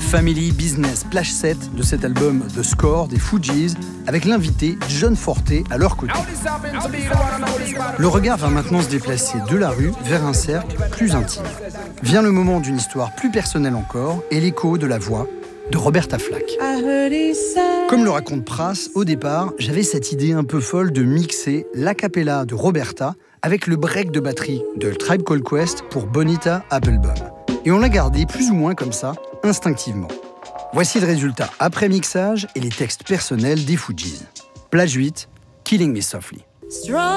Family Business Plage 7 de cet album The Score des Fugees, avec l'invité John Forte à leur côté. Le regard va maintenant se déplacer de la rue vers un cercle plus intime. Vient le moment d'une histoire plus personnelle encore et l'écho de la voix de Roberta Flack. Comme le raconte Pras, au départ, j'avais cette idée un peu folle de mixer l'a cappella de Roberta avec le break de batterie de Tribe Called Quest pour Bonita Applebum. Et on l'a gardé plus ou moins comme ça, instinctivement. Voici le résultat après mixage et les textes personnels des Fugees. Plage 8, Killing Me Softly.